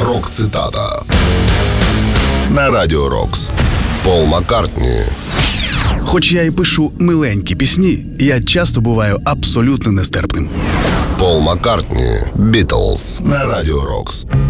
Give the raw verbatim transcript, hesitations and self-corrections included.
Рок-цитата на Радіо Рокс. Пол Маккартні. Хоч я і пишу миленькі пісні, я часто буваю абсолютно нестерпним. Пол Маккартні. Бітлз на Радіо Рокс.